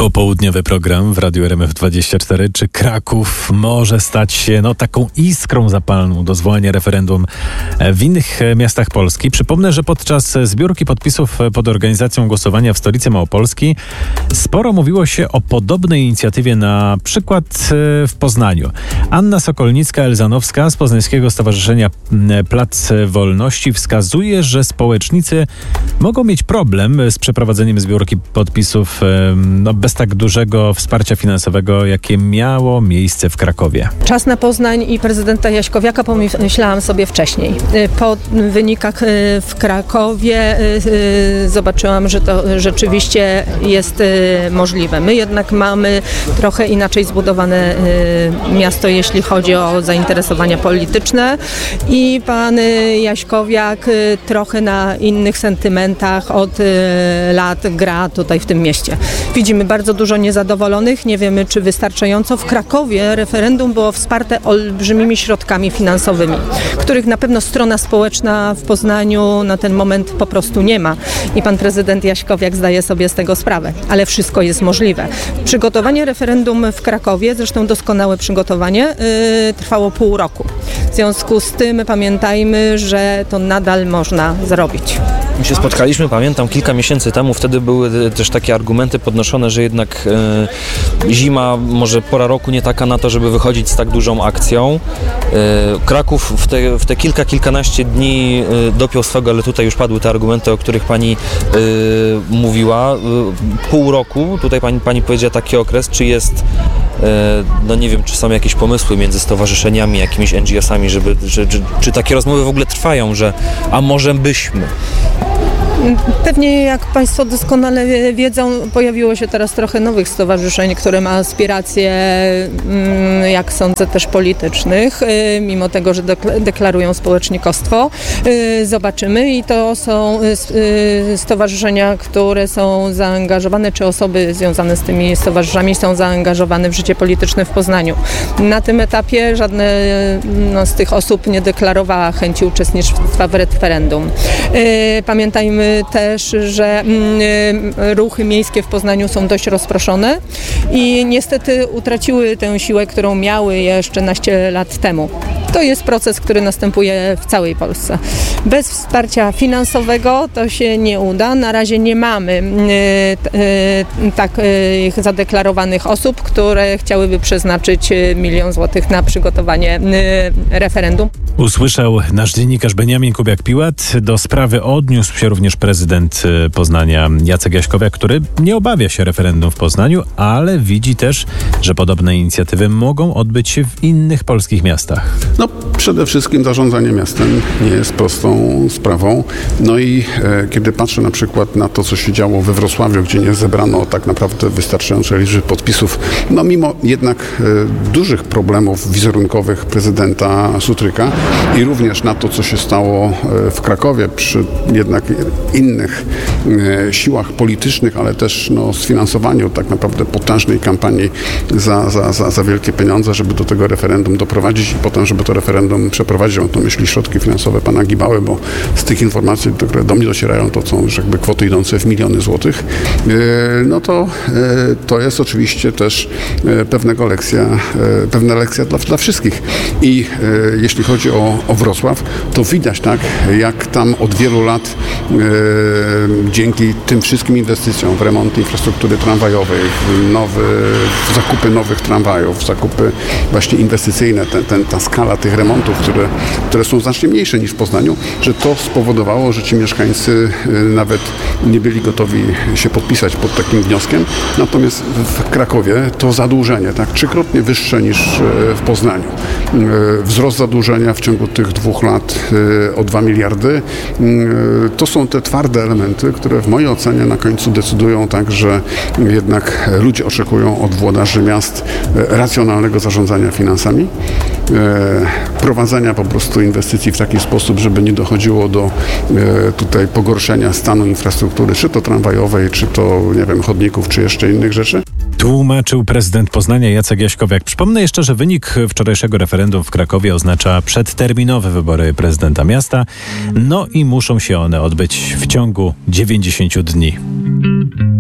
Popołudniowy program w Radiu RMF24. Czy Kraków może stać się taką iskrą zapalną do zwołania referendum w innych miastach Polski? Przypomnę, że podczas zbiórki podpisów pod organizacją głosowania w stolicy Małopolski sporo mówiło się o podobnej inicjatywie, na przykład w Poznaniu. Anna Sokolnicka-Elzanowska z Poznańskiego Stowarzyszenia Plac Wolności wskazuje, że społecznicy mogą mieć problem z przeprowadzeniem zbiórki podpisów bez tak dużego wsparcia finansowego, jakie miało miejsce w Krakowie. Czas na Poznań i prezydenta Jaśkowiaka pomyślałam sobie wcześniej. Po wynikach w Krakowie zobaczyłam, że to rzeczywiście jest możliwe. My jednak mamy trochę inaczej zbudowane miasto, jeśli chodzi o zainteresowania polityczne, i pan Jaśkowiak trochę na innych sentymentach od lat gra tutaj w tym mieście. Widzimy bardzo dużo niezadowolonych, nie wiemy, czy wystarczająco. W Krakowie referendum było wsparte olbrzymimi środkami finansowymi, których na pewno strona społeczna w Poznaniu na ten moment po prostu nie ma. I pan prezydent Jaśkowiak zdaje sobie z tego sprawę, ale wszystko jest możliwe. Przygotowanie referendum w Krakowie, zresztą doskonałe przygotowanie, trwało pół roku. W związku z tym pamiętajmy, że to nadal można zrobić. My się spotkaliśmy, pamiętam, kilka miesięcy temu, wtedy były też takie argumenty podnoszone, że jednak zima, może pora roku nie taka na to, żeby wychodzić z tak dużą akcją. Kraków w te kilkanaście dni dopiął swego, ale tutaj już padły te argumenty, o których pani mówiła. Pół roku, tutaj pani powiedziała taki okres, czy jest, nie wiem, czy są jakieś pomysły między stowarzyszeniami, jakimiś NGO-sami, czy takie rozmowy w ogóle trwają, że a może byśmy? Pewnie, jak Państwo doskonale wiedzą, pojawiło się teraz trochę nowych stowarzyszeń, które ma aspiracje, jak sądzę, też politycznych, mimo tego, że deklarują społecznikostwo. Zobaczymy, i to są stowarzyszenia, które są zaangażowane, czy osoby związane z tymi stowarzyszeniami są zaangażowane w życie polityczne w Poznaniu. Na tym etapie żadna z tych osób nie deklarowała chęci uczestnictwa w referendum. Pamiętajmy też, że ruchy miejskie w Poznaniu są dość rozproszone i niestety utraciły tę siłę, którą miały jeszcze naście lat temu. To jest proces, który następuje w całej Polsce. Bez wsparcia finansowego to się nie uda. Na razie nie mamy takich zadeklarowanych osób, które chciałyby przeznaczyć 1 000 000 złotych na przygotowanie referendum. Usłyszał nasz dziennikarz Beniamin Kubiak-Piłat. Do sprawy odniósł się również prezydent Poznania Jacek Jaśkowiak, który nie obawia się referendum w Poznaniu, ale widzi też, że podobne inicjatywy mogą odbyć się w innych polskich miastach. Przede wszystkim zarządzanie miastem nie jest prostą sprawą. I kiedy patrzę na przykład na to, co się działo we Wrocławiu, gdzie nie zebrano tak naprawdę wystarczającej liczby podpisów, mimo jednak dużych problemów wizerunkowych prezydenta Sutryka, i również na to, co się stało w Krakowie przy jednak innych siłach politycznych, ale też sfinansowaniu tak naprawdę potężnej kampanii za wielkie pieniądze, żeby do tego referendum doprowadzić i potem, żeby to referendum przeprowadzić. Mam tu myśli środki finansowe pana Gibały, bo z tych informacji, które do mnie docierają, to są już jakby kwoty idące w miliony złotych. To jest oczywiście też pewna lekcja dla wszystkich. I jeśli chodzi o Wrocław, to widać jak tam od wielu lat dzięki tym wszystkim inwestycjom w remont infrastruktury tramwajowej, w zakupy nowych tramwajów, zakupy właśnie inwestycyjne, ta skala tych remontów, które są znacznie mniejsze niż w Poznaniu, że to spowodowało, że ci mieszkańcy nawet nie byli gotowi się podpisać pod takim wnioskiem. Natomiast w Krakowie to zadłużenie, trzykrotnie wyższe niż w Poznaniu. Wzrost zadłużenia w ciągu tych 2 lat o 2 miliardy. To są te twarde elementy, które w mojej ocenie na końcu decydują że jednak ludzie oczekują od włodarzy miast racjonalnego zarządzania finansami, prowadzenia po prostu inwestycji w taki sposób, żeby nie dochodziło do tutaj pogorszenia stanu infrastruktury, czy to tramwajowej, czy to, chodników, czy jeszcze innych rzeczy. Tłumaczył prezydent Poznania Jacek Jaśkowiak. Przypomnę jeszcze, że wynik wczorajszego referendum w Krakowie oznacza przedterminowe wybory prezydenta miasta. I muszą się one odbyć w ciągu 90 dni.